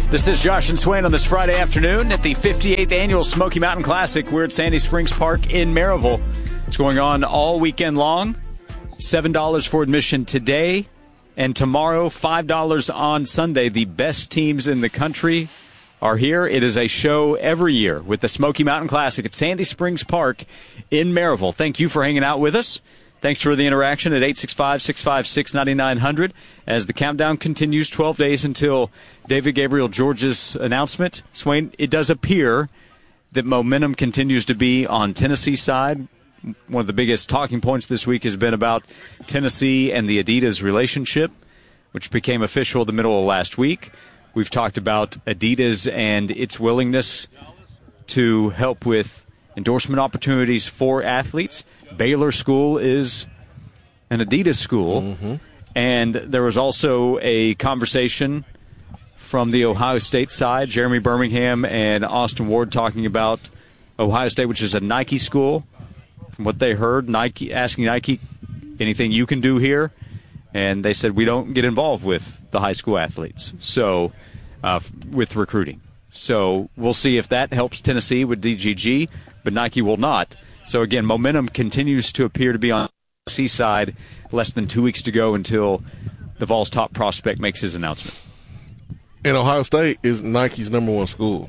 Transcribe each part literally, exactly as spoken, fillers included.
This is Josh and Swain on this Friday afternoon at the fifty-eighth Annual Smoky Mountain Classic. We're at Sandy Springs Park in Maryville. It's going on all weekend long. seven dollars for admission today and tomorrow, five dollars on Sunday. The best teams in the country are here. It is a show every year with the Smoky Mountain Classic at Sandy Springs Park in Maryville. Thank you for hanging out with us. Thanks for the interaction at eight six five, six five six, nine nine zero zero. As the countdown continues, twelve days until David Gabriel George's announcement. Swain, it does appear that momentum continues to be on Tennessee's side. One of the biggest talking points this week has been about Tennessee and the Adidas relationship, which became official the middle of last week. We've talked about Adidas and its willingness to help with endorsement opportunities for athletes. Baylor School is an Adidas school, mm-hmm. and there was also a conversation from the Ohio State side, Jeremy Birmingham and Austin Ward talking about Ohio State, which is a Nike school. From what they heard, Nike asking Nike, anything you can do here? And they said, we don't get involved with the high school athletes, so uh, with recruiting. So we'll see if that helps Tennessee with D G G, but Nike will not. So, again, momentum continues to appear to be on the seaside. Less than two weeks to go until the Vols' top prospect makes his announcement. And Ohio State is Nike's number one school.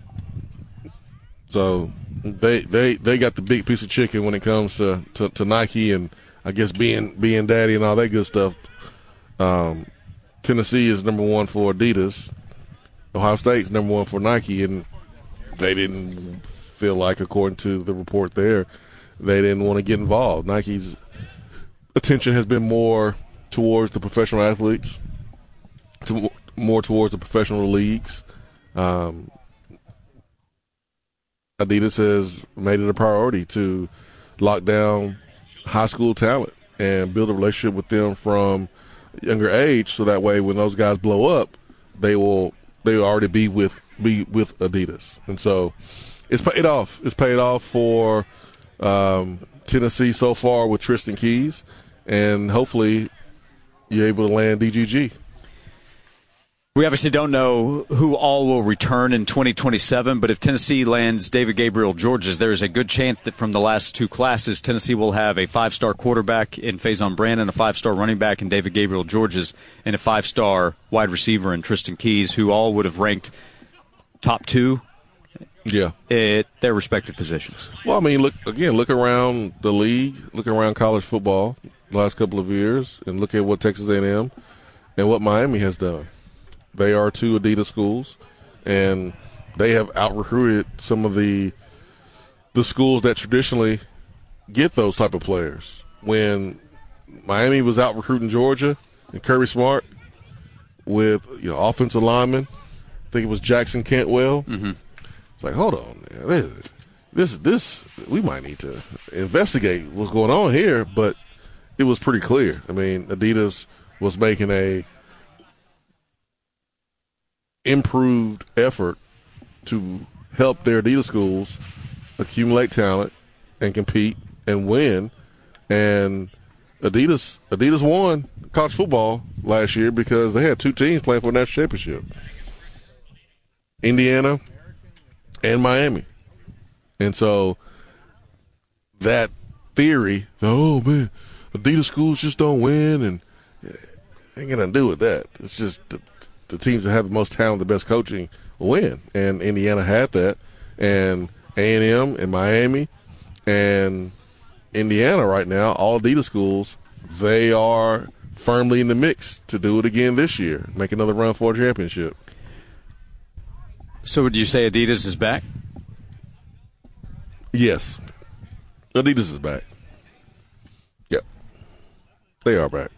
So they they, they got the big piece of chicken when it comes to, to, to Nike and, I guess, being being daddy and all that good stuff. Um, Tennessee is number one for Adidas. Ohio State's number one for Nike, and they didn't feel like, according to the report there, they didn't want to get involved. Nike's attention has been more towards the professional athletes, to, more towards the professional leagues. Um, Adidas has made it a priority to lock down high school talent and build a relationship with them from a younger age, so that way when those guys blow up, they will they will already be with be with Adidas. And so it's paid off. It's paid off for um, Tennessee so far with Tristan Keys, and hopefully you're able to land D G G. We obviously don't know who all will return in twenty twenty-seven, but if Tennessee lands David Gabriel George's, there is a good chance that from the last two classes, Tennessee will have a five-star quarterback in Faison Brandon, a five-star running back in David Gabriel George's, and a five-star wide receiver in Tristan Keys, who all would have ranked top two yeah, at their respective positions. Well, I mean, look again, look around the league, look around college football the last couple of years, and look at what Texas A and M and what Miami has done. They are two Adidas schools, and they have out-recruited some of the the schools that traditionally get those type of players. When Miami was out-recruiting Georgia and Kirby Smart with, you know, offensive linemen, I think it was Jackson Cantwell. Mm-hmm. It's like, hold on, man. This, this, we might need to investigate what's going on here, but it was pretty clear. I mean, Adidas was making a improved effort to help their Adidas schools accumulate talent and compete and win. And Adidas Adidas won college football last year because they had two teams playing for a national championship, Indiana and Miami. And so that theory, oh, man, Adidas schools just don't win, and ain't got nothing to do with that. It's just the, the teams that have the most talent, the best coaching, will win. And Indiana had that, and A and M and Miami and Indiana right now, all Adidas schools, they are firmly in the mix to do it again this year, make another run for a championship. So would you say Adidas is back? Yes. Adidas is back. Yep. They are back.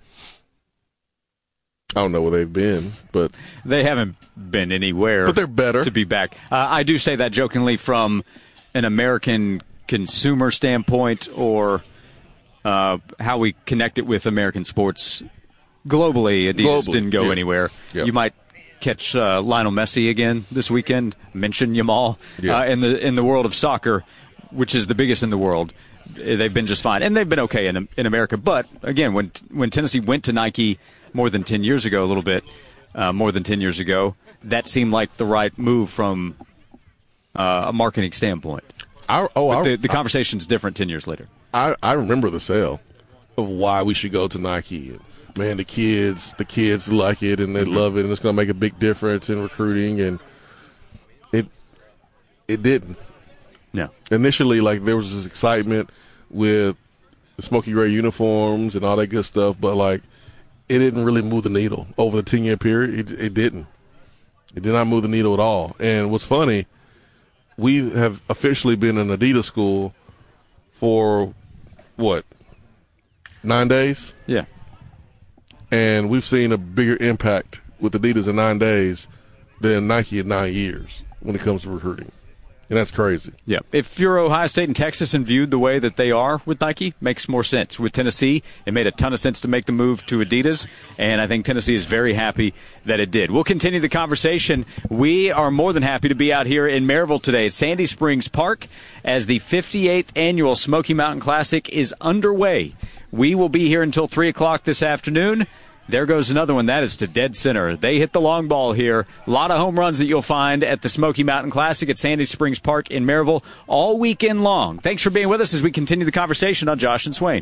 I don't know where they've been, but they haven't been anywhere. But they're better to be back. Uh, I do say that jokingly from an American consumer standpoint, or uh, how we connect it with American sports globally. Adidas globally, didn't go yeah. anywhere. Yep. You might catch uh, Lionel Messi again this weekend. Mention Yamal yeah. uh, in the in the world of soccer, which is the biggest in the world. They've been just fine, and they've been okay in in America. But again, when when Tennessee went to Nike more than ten years ago, a little bit, uh, more than ten years ago. That seemed like the right move from uh, a marketing standpoint. I, oh, but I, the, the conversation's different ten years later. I, I remember the sale of why we should go to Nike. And, man, the kids, the kids like it and they mm-hmm. love it, and it's going to make a big difference in recruiting. And it, it didn't. No. Initially, like there was this excitement with the smoky gray uniforms and all that good stuff, but like it didn't really move the needle over the ten-year period. It, it didn't. It did not move the needle at all. And what's funny, we have officially been an Adidas school for what, nine days? Yeah. And we've seen a bigger impact with Adidas in nine days than Nike in nine years when it comes to recruiting. And that's crazy. Yeah. If you're Ohio State and Texas and viewed the way that they are with Nike, makes more sense. With Tennessee, it made a ton of sense to make the move to Adidas, and I think Tennessee is very happy that it did. We'll continue the conversation. We are more than happy to be out here in Maryville today at Sandy Springs Park as the fifty-eighth annual Smoky Mountain Classic is underway. We will be here until three o'clock this afternoon. There goes another one. That is to dead center. They hit the long ball here. A lot of home runs that you'll find at the Smoky Mountain Classic at Sandy Springs Park in Maryville all weekend long. Thanks for being with us as we continue the conversation on Josh and Swain.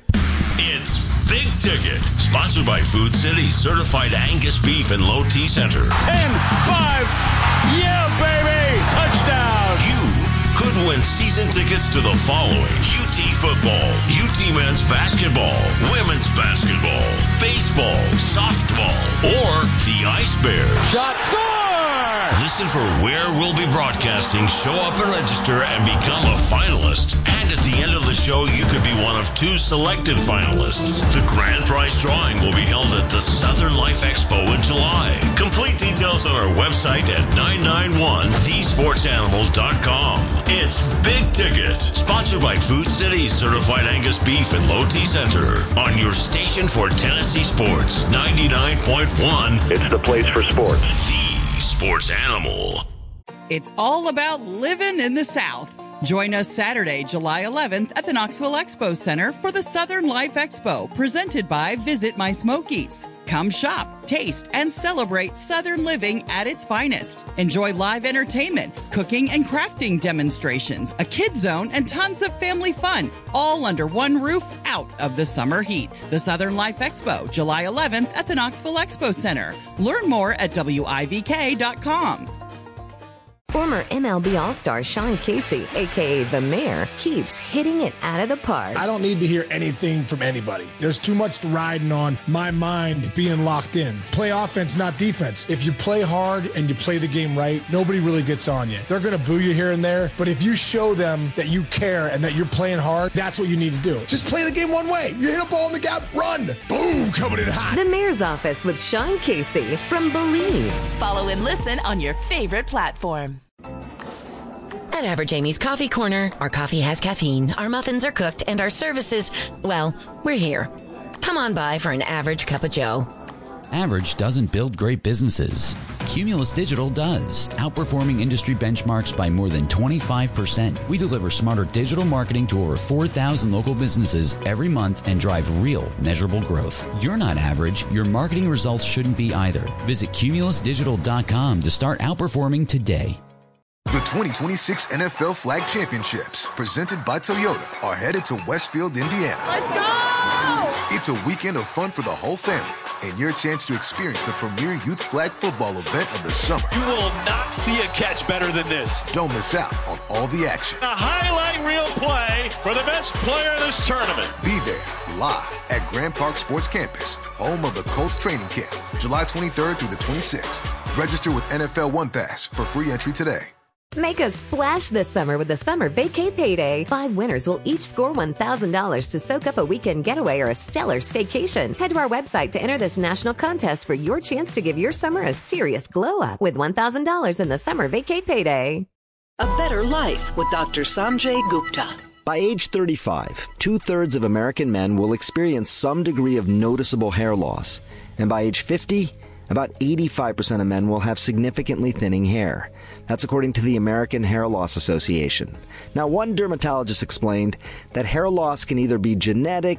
It's Big Ticket, sponsored by Food City, certified Angus beef and Low T Center. ten five, yeah, baby! Touchdown! You could win season tickets to the following: U T football, U T men's basketball, women's basketball, baseball, softball, or the Ice Bears. Shot, score! Listen for where we'll be broadcasting, show up and register, and become a finalist. And at the end of the show, you could be one of two selected finalists. The grand prize drawing will be held at the Southern Life Expo in July. Complete details on our website at nine nine one the sports animals dot com. It's Big Ticket, sponsored by Food City, certified Angus beef and Low T Center. On your station for Tennessee sports, ninety-nine point one. It's the place for sports. The Sports Animal. It's all about living in the South. Join us Saturday, July eleventh at the Knoxville Expo Center for the Southern Life Expo, presented by Visit My Smokies. Come shop, taste, and celebrate Southern living at its finest. Enjoy live entertainment, cooking and crafting demonstrations, a kid zone, and tons of family fun, all under one roof out of the summer heat. The Southern Life Expo, July eleventh at the Knoxville Expo Center. Learn more at W I V K dot com. Former M L B All-Star Sean Casey, a k a. The Mayor, keeps hitting it out of the park. I don't need to hear anything from anybody. There's too much riding on my mind being locked in. Play offense, not defense. If you play hard and you play the game right, nobody really gets on you. They're going to boo you here and there, but if you show them that you care and that you're playing hard, that's what you need to do. Just play the game one way. You hit a ball in the gap, run. Boom, coming in hot. The Mayor's Office with Sean Casey from Believe. Follow and listen on your favorite platform. At Average Amy's Coffee Corner, our coffee has caffeine, our muffins are cooked, and our services, well, we're here. Come on by for an average cup of joe. Average doesn't build great businesses. Cumulus Digital does, outperforming industry benchmarks by more than twenty-five percent. We deliver smarter digital marketing to over four thousand local businesses every month and drive real, measurable growth. You're not average. Your marketing results shouldn't be either. Visit cumulus digital dot com to start outperforming today. The twenty twenty-six N F L Flag Championships, presented by Toyota, are headed to Westfield, Indiana. Let's go! It's a weekend of fun for the whole family, and your chance to experience the premier youth flag football event of the summer. You will not see a catch better than this. Don't miss out on all the action. A highlight reel play for the best player in this tournament. Be there, live at Grand Park Sports Campus, home of the Colts training camp, July twenty-third through the twenty-sixth. Register with N F L One Pass for free entry today. Make a splash this summer with the Summer Vacay Payday. Five winners will each score one thousand dollars to soak up a weekend getaway or a stellar staycation. Head to our website to enter this national contest for your chance to give your summer a serious glow-up with one thousand dollars in the Summer Vacay Payday. A better life with Doctor Sanjay Gupta. By age thirty-five, two-thirds of American men will experience some degree of noticeable hair loss. And by age fifty, about eighty-five percent of men will have significantly thinning hair. That's according to the American Hair Loss Association. Now, one dermatologist explained that hair loss can either be genetic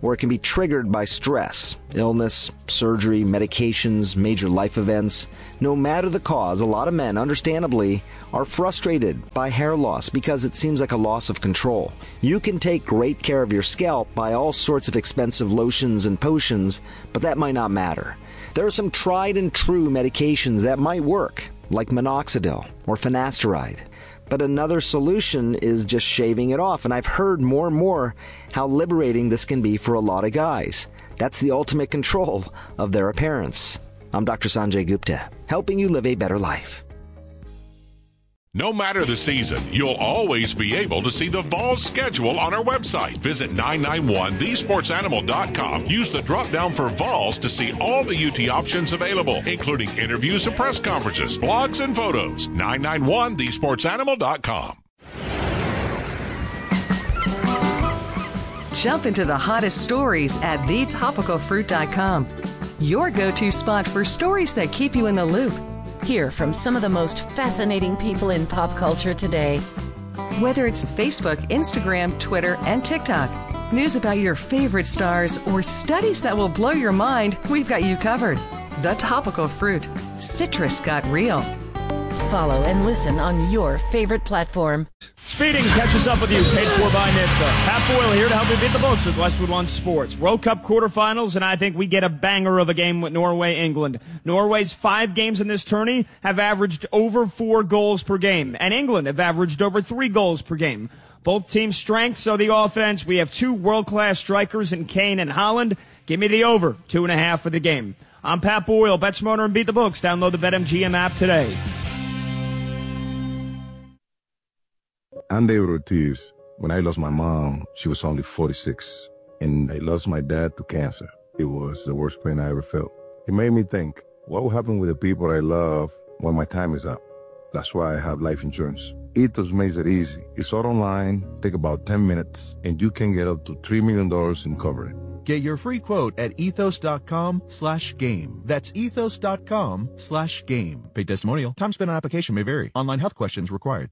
or it can be triggered by stress, illness, surgery, medications, major life events. No matter the cause, a lot of men, understandably, are frustrated by hair loss because it seems like a loss of control. You can take great care of your scalp by all sorts of expensive lotions and potions, but that might not matter. There are some tried and true medications that might work, like minoxidil or finasteride. But another solution is just shaving it off, and I've heard more and more how liberating this can be for a lot of guys. That's the ultimate control of their appearance. I'm Doctor Sanjay Gupta, helping you live a better life. No matter the season, you'll always be able to see the fall schedule on our website. Visit nine nine one the sports animal dot com. Use the drop-down for Vols to see all the U T options available, including interviews and press conferences, blogs, and photos. nine nine one the sports animal dot com. Jump into the hottest stories at the topical fruit dot com. Your go-to spot for stories that keep you in the loop. Hear from some of the most fascinating people in pop culture today. Whether it's Facebook, Instagram, Twitter, and TikTok, news about your favorite stars, or studies that will blow your mind, we've got you covered. The Topical Fruit. Citrus got real. Follow and listen on your favorite platform. Speeding catches up with you, paid for by N H T S A. Pat Boyle here to help you beat the books with Westwood One Sports. World Cup quarterfinals, and I think we get a banger of a game with Norway, England. Norway's five games in this tourney have averaged over four goals per game, and England have averaged over three goals per game. Both teams' strengths are the offense. We have two world-class strikers in Kane and Holland. Give me the over, two and a half for the game. I'm Pat Boyle. Bet smarter and beat the books. Download the BetMGM app today. I'm David Ortiz. When I lost my mom, she was only forty-six, and I lost my dad to cancer. It was the worst pain I ever felt. It made me think, what will happen with the people I love when my time is up? That's why I have life insurance. Ethos makes it easy. It's all online, take about ten minutes, and you can get up to three million dollars in coverage. Get your free quote at ethos.com slash game. That's ethos.com slash game. Paid testimonial. Time spent on application may vary. Online health questions required.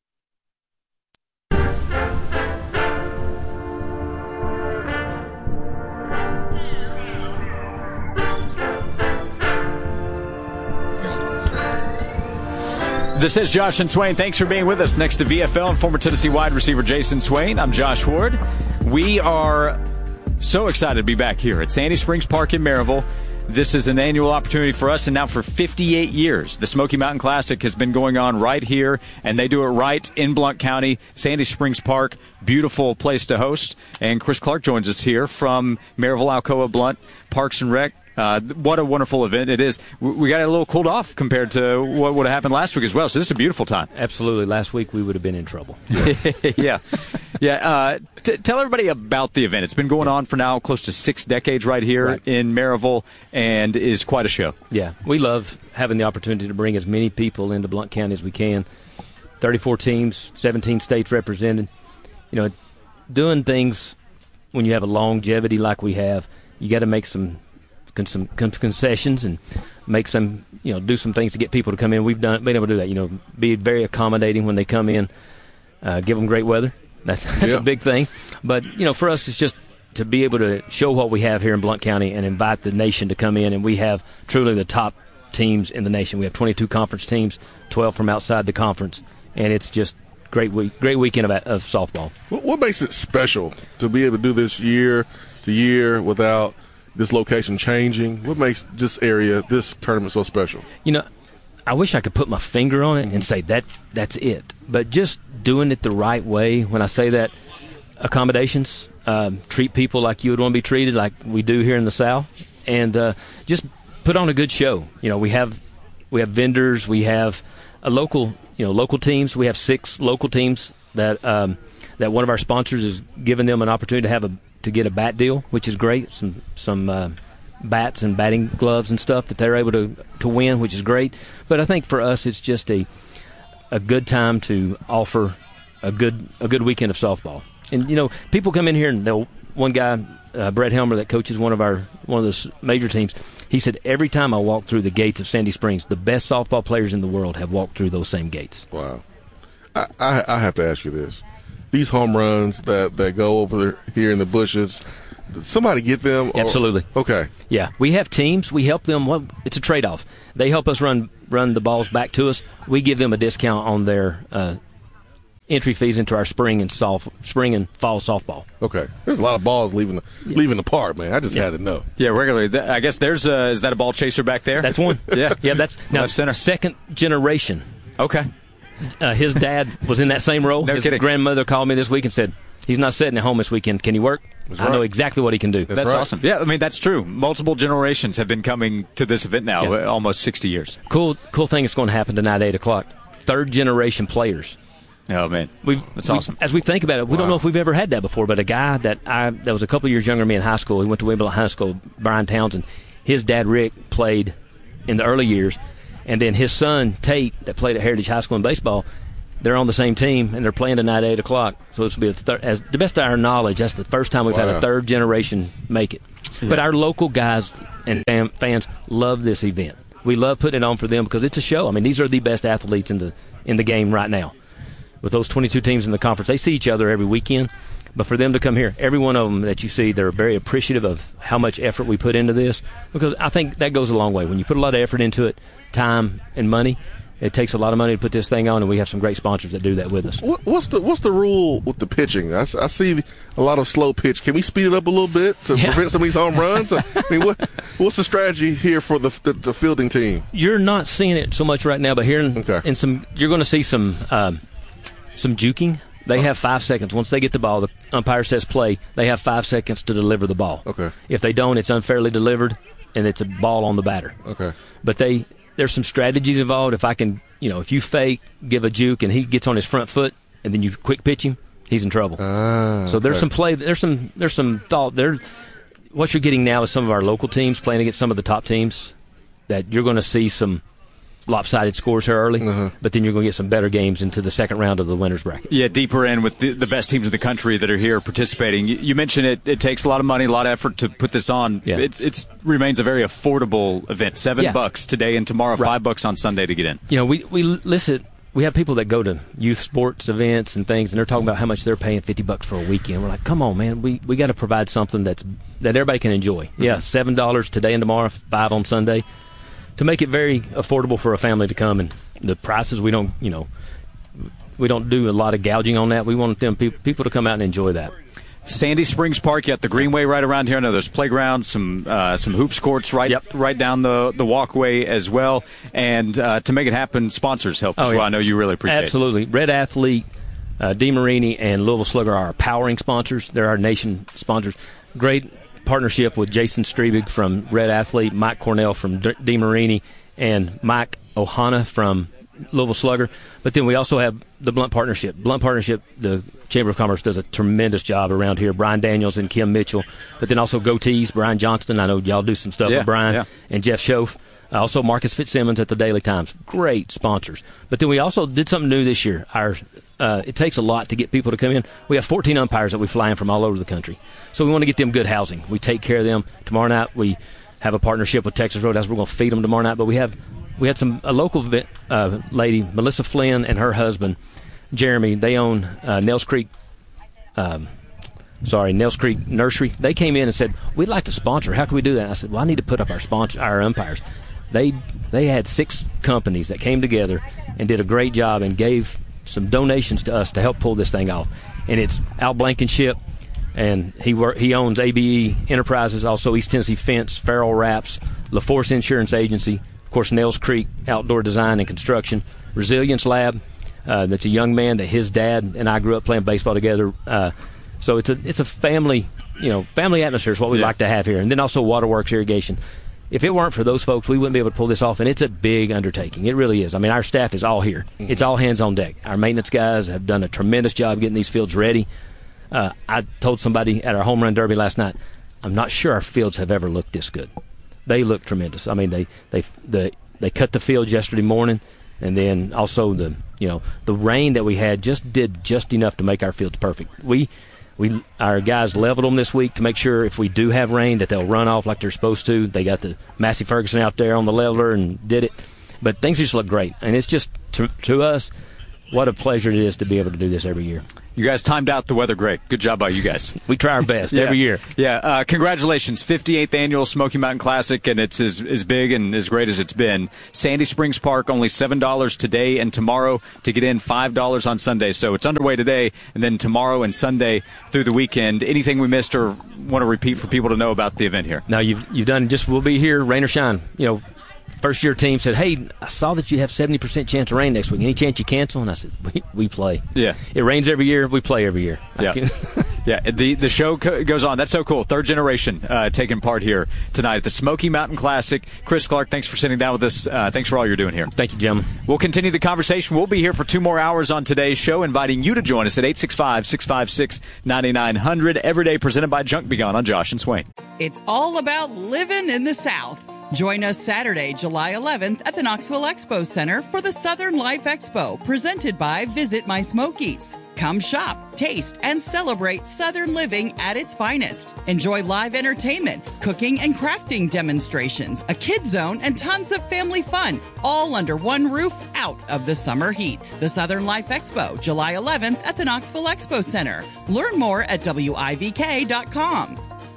This is Josh and Swain. Thanks for being with us. Next to V F L and former Tennessee wide receiver Jason Swain, I'm Josh Ward. We are so excited to be back here at Sandy Springs Park in Maryville. This is an annual opportunity for us, and now for fifty-eight years, the Smoky Mountain Classic has been going on right here, and they do it right in Blount County, Sandy Springs Park. Beautiful place to host. And Chris Clark joins us here from Maryville, Alcoa, Blount, Parks and Rec. Uh, what a wonderful event it is. We got a little cooled off compared to what would have happened last week as well, so this is a beautiful time. Absolutely. Last week we would have been in trouble. yeah. Yeah. Uh, t- tell everybody about the event. It's been going on for now close to six decades right here right. in Maryville, and is quite a show. Yeah. We love having the opportunity to bring as many people into Blount County as we can. thirty-four teams, seventeen states represented. You know, doing things when you have a longevity like we have, you got to make some some concessions and make some, you know, do some things to get people to come in. We've done been able to do that. You know, be very accommodating when they come in. Uh, give them great weather. That's, that's yeah. a big thing. But you know, for us, it's just to be able to show what we have here in Blount County and invite the nation to come in. And we have truly the top teams in the nation. We have twenty-two conference teams, twelve from outside the conference, and it's just great week, great weekend of, of softball. What, what makes it special to be able to do this year to year without this location changing? What makes this area, this tournament so special? You know, I wish I could put my finger on it and say that that's it. But just doing it the right way, when I say that, accommodations, um, treat people like you would want to be treated, like we do here in the South, and uh, just put on a good show. You know, we have we have vendors, we have a local, you know, local teams. We have six local teams that um, that one of our sponsors is giving them an opportunity to have a to get a bat deal, which is great. Some some uh, bats and batting gloves and stuff that they're able to, to win, which is great. But I think for us, it's just a a good time to offer a good a good weekend of softball. And you know, people come in here and they'll. One guy, uh, Brett Helmer, that coaches one of our one of the major teams, he said every time I walk through the gates of Sandy Springs, the best softball players in the world have walked through those same gates. Wow. I I, I have to ask you this. These home runs that, that go over here in the bushes, Did somebody get them? Or? Absolutely. Okay. Yeah, we have teams. We help them. Well, it's a trade-off. They help us run run the balls back to us. We give them a discount on their uh, entry fees into our spring and soft, spring and fall softball. Okay. There's a lot of balls leaving the, yeah. leaving the park, man. I just yeah. had to know. Yeah, regularly. I guess there's a, is that a ball chaser back there? That's one. yeah. Yeah, that's now left center. Second generation. Okay. Uh, his dad was in that same role. No his kidding. grandmother called me this week and said, he's not sitting at home this weekend. Can he work? That's I right. know exactly what he can do. That's, that's right. awesome. Yeah, I mean, that's true. Multiple generations have been coming to this event now, yeah. almost sixty years. Cool cool thing is going to happen tonight at eight o'clock. Third generation players. Oh, man. We've, that's we, awesome. As we think about it, we wow. don't know if we've ever had that before, but a guy that I that was a couple of years younger than me in high school, he went to Wimbledon High School, Brian Townsend. His dad, Rick, played in the early years, and then his son, Tate, that played at Heritage High School in baseball, they're on the same team, and they're playing tonight at eight o'clock. So this will be, a thir- as the best of our knowledge, that's the first time we've wow. had a third generation make it. Yeah. But our local guys and fam- fans love this event. We love putting it on for them because it's a show. I mean, these are the best athletes in the in the game right now. With those twenty-two teams in the conference, they see each other every weekend. But for them to come here, every one of them that you see, they're very appreciative of how much effort we put into this, because I think that goes a long way. When you put a lot of effort into it, time and money, it takes a lot of money to put this thing on, and we have some great sponsors that do that with us. What, what's the what's the rule with the pitching? I, I see a lot of slow pitch. Can we speed it up a little bit to yeah. prevent some of these home runs? I mean, what what's the strategy here for the, the the fielding team? You're not seeing it so much right now, but here in, okay. in some, you're going to see some um, some juking. They have five seconds. Once they get the ball, the umpire says play. They have five seconds to deliver the ball. Okay. If they don't, it's unfairly delivered, and it's a ball on the batter. Okay. But they there's some strategies involved. If I can, you know, if you fake, give a juke, and he gets on his front foot, and then you quick pitch him, he's in trouble. Ah, so there's okay. some play. There's some there's some thought there. What you're getting now is some of our local teams playing against some of the top teams. That you're going to see some lopsided scores here early, uh-huh. but then you're going to get some better games into the second round of the winners bracket. Yeah, deeper in with the, the best teams in the country that are here participating. You, you mentioned it, it takes a lot of money, a lot of effort to put this on. Yeah. It's it's remains a very affordable event. Seven yeah. bucks today and tomorrow, right. five bucks on Sunday to get in. You know, we, we listen, we have people that go to youth sports events and things, and they're talking about how much they're paying fifty bucks for a weekend. We're like, come on, man, we, we got to provide something that's that everybody can enjoy. Mm-hmm. Yeah, seven dollars today and tomorrow, five on Sunday. To make it very affordable for a family to come, and the prices, we don't, you know, we don't do a lot of gouging on that. We want them pe- people to come out and enjoy that. Sandy Springs Park, you got the Greenway right around here. I know there's playgrounds, some uh, some hoops courts right yep. right down the, the walkway as well. And uh, to make it happen, sponsors help as oh, well. Yeah. I know you really appreciate Absolutely. it. Absolutely. Red Athlete, uh, DeMarini, and Louisville Slugger are our powering sponsors. They're our nation sponsors. Great partnership with Jason Strebig from Red Athlete, Mike Cornell from D- DeMarini, and Mike Ohana from Louisville Slugger. But then we also have the Blunt Partnership. Blunt Partnership, the Chamber of Commerce does a tremendous job around here. Brian Daniels and Kim Mitchell. But then also Goatees, Brian Johnston. I know y'all do some stuff yeah, with Brian. Yeah. And Jeff Schoaf. Also Marcus Fitzsimmons at the Daily Times. Great sponsors. But then we also did something new this year. Our uh, it takes a lot to get people to come in. We have fourteen umpires that we fly in from all over the country. So we want to get them good housing. We take care of them. Tomorrow night we have a partnership with Texas Roadhouse. We're going to feed them tomorrow night. But we have we had some a local uh, lady, Melissa Flynn, and her husband, Jeremy. They own uh, Nels Creek. Um, sorry, Nels Creek Nursery. They came in and said, "We'd like to sponsor. How can we do that?" I said, "Well, I need to put up our sponsor, our umpires." They they had six companies that came together and did a great job and gave some donations to us to help pull this thing off. And it's Al Blankenship, and he work, he owns A B E Enterprises, also East Tennessee Fence, Farrell Wraps, LaForce Insurance Agency, of course, Nels Creek Outdoor Design and Construction, Resilience Lab. Uh, that's a young man that his dad and I grew up playing baseball together. Uh, so it's a it's a family, you know, family atmosphere is what we yeah. like to have here. And then also Waterworks Irrigation. If it weren't for those folks, we wouldn't be able to pull this off, and it's a big undertaking. It really is. I mean, our staff is all here. Mm-hmm. It's all hands on deck. Our maintenance guys have done a tremendous job getting these fields ready. Uh, I told somebody at our home run derby last night, I'm not sure our fields have ever looked this good. They look tremendous. I mean, they they the, they cut the fields yesterday morning, and then also the you know the rain that we had just did just enough to make our fields perfect. We we our guys leveled them this week to make sure if we do have rain that they'll run off like they're supposed to. They got the Massey Ferguson out there on the leveler and did it, but things just look great, and it's just to, to us what a pleasure it is to be able to do this every year. You guys timed out the weather great. Good job by you guys. We try our best yeah. every year. Yeah. Uh, congratulations. fifty-eighth Annual Smoky Mountain Classic, and it's as, as big and as great as it's been. Sandy Springs Park, only seven dollars today and tomorrow to get in, five dollars on Sunday. So it's underway today, and then tomorrow and Sunday through the weekend. Anything we missed or want to repeat for people to know about the event here? No, you've, you've done just, we'll be here, rain or shine. You know, first year team said, hey, I saw that you have seventy percent chance of rain next week. Any chance you cancel? And I said, we, we play. Yeah. It rains every year. We play every year. Yeah. yeah. The the show co- goes on. That's so cool. Third generation uh, taking part here tonight at the Smoky Mountain Classic. Chris Clark, thanks for sitting down with us. Uh, thanks for all you're doing here. Thank you, Jim. We'll continue the conversation. We'll be here for two more hours on today's show, inviting you to join us at eight six five, six five six, nine nine zero zero. Every day presented by Junk Begun on Josh and Swain. It's all about living in the South. Join us Saturday, July eleventh at the Knoxville Expo Center for the Southern Life Expo, presented by Visit My Smokies. Come shop, taste, and celebrate Southern living at its finest. Enjoy live entertainment, cooking and crafting demonstrations, a kid zone, and tons of family fun, all under one roof out of the summer heat. The Southern Life Expo, July eleventh at the Knoxville Expo Center. Learn more at W I V K dot com.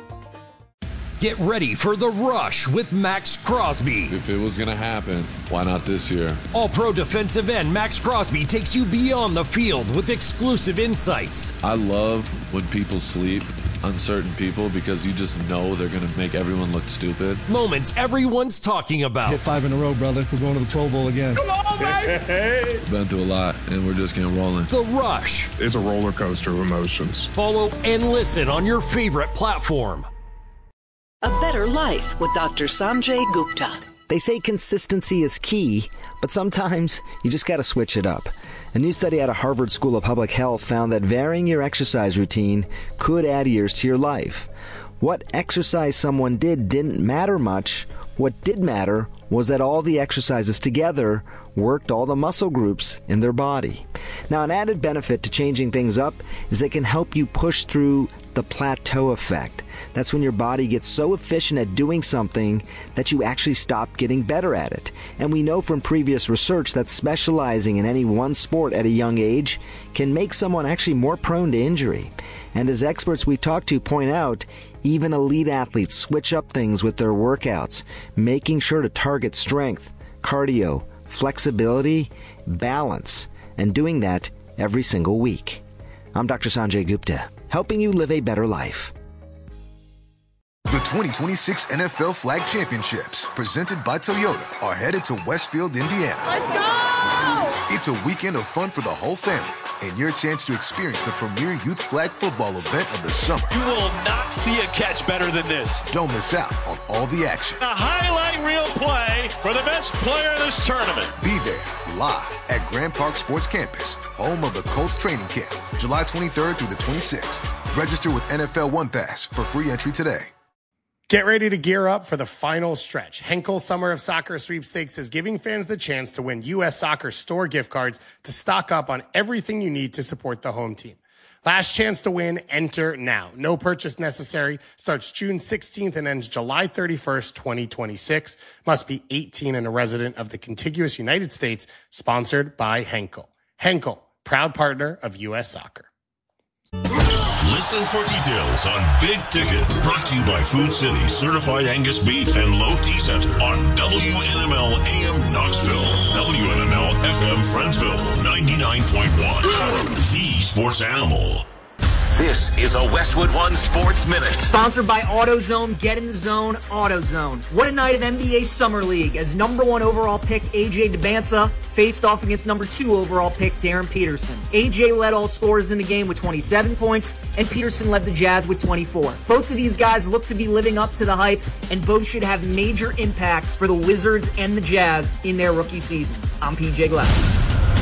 Get ready for The Rush with Max Crosby. If it was going to happen, why not this year? All-pro defensive end Max Crosby takes you beyond the field with exclusive insights. I love when people sleep, uncertain people, because you just know they're going to make everyone look stupid. Moments everyone's talking about. Hit five in a row, brother. We're going to the Pro Bowl again. Come on, baby! Been through a lot, and we're just getting rolling. The Rush. It's a roller coaster of emotions. Follow and listen on your favorite platform. A Better Life with Doctor Sanjay Gupta. They say consistency is key, but sometimes you just got to switch it up. A new study out of Harvard School of Public Health found that varying your exercise routine could add years to your life. What exercise someone did didn't matter much. What did matter was that all the exercises together worked all the muscle groups in their body. Now, an added benefit to changing things up is it can help you push through the plateau effect. That's when your body gets so efficient at doing something that you actually stop getting better at it. And we know from previous research that specializing in any one sport at a young age can make someone actually more prone to injury. And as experts we talk to point out, even elite athletes switch up things with their workouts, making sure to target strength, cardio, flexibility, balance, and doing that every single week. I'm Doctor Sanjay Gupta, helping you live a better life. The twenty twenty-six N F L Flag Championships, presented by Toyota, are headed to Westfield, Indiana. Let's go! It's a weekend of fun for the whole family, and your chance to experience the premier youth flag football event of the summer. You will not see a catch better than this. Don't miss out on all the action. A highlight reel play for the best player in this tournament. Be there live at Grand Park Sports Campus, home of the Colts training camp, July twenty-third through the twenty-sixth. Register with N F L One Pass for free entry today. Get ready to gear up for the final stretch. Henkel Summer of Soccer Sweepstakes is giving fans the chance to win U S Soccer store gift cards to stock up on everything you need to support the home team. Last chance to win, enter now. No purchase necessary. Starts June sixteenth and ends July thirty-first, twenty twenty-six. Must be eighteen and a resident of the contiguous United States. Sponsored by Henkel. Henkel, proud partner of U S Soccer. Listen for details on Big Ticket. Brought to you by Food City, Certified Angus Beef, and Low T Center on W N M L A M Knoxville, W N M L F M Friendsville, ninety-nine point one. The Sports Animal. This is a Westwood One Sports Minute. Sponsored by AutoZone. Get in the zone, AutoZone. What a night of N B A Summer League as number one overall pick A J DeBanza faced off against number two overall pick Darren Peterson. A J led all scorers in the game with twenty-seven points, and Peterson led the Jazz with twenty-four. Both of these guys look to be living up to the hype, and both should have major impacts for the Wizards and the Jazz in their rookie seasons. I'm P J Glass.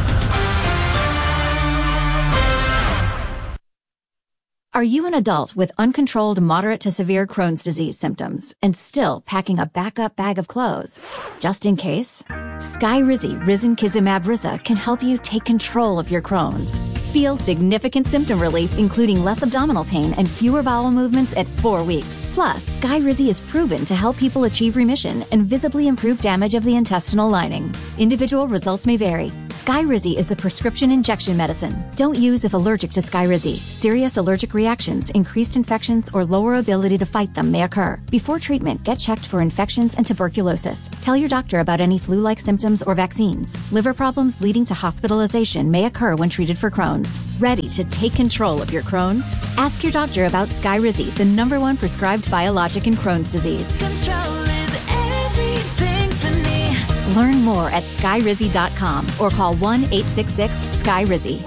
Are you an adult with uncontrolled moderate to severe Crohn's disease symptoms and still packing a backup bag of clothes? Just in case? Skyrizi Risankizumab Riza can help you take control of your Crohn's. Feel significant symptom relief, including less abdominal pain and fewer bowel movements at four weeks. Plus, Skyrizi is proven to help people achieve remission and visibly improve damage of the intestinal lining. Individual results may vary. Skyrizi is a prescription injection medicine. Don't use if allergic to Skyrizi. Serious allergic reactions, increased infections, or lower ability to fight them may occur. Before treatment, get checked for infections and tuberculosis. Tell your doctor about any flu-like symptoms or vaccines. Liver problems leading to hospitalization may occur when treated for Crohn's. Ready to take control of your Crohn's? Ask your doctor about Skyrizi, the number one prescribed biologic in Crohn's disease. Control is everything to me. Learn more at skyrizi dot com or call one eight six six sky rizi.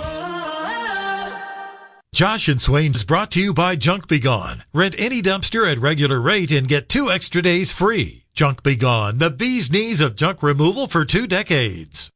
Josh and Swain is brought to you by Junk Be Gone. Rent any dumpster at regular rate and get two extra days free. Junk Be Gone, the bee's knees of junk removal for two decades.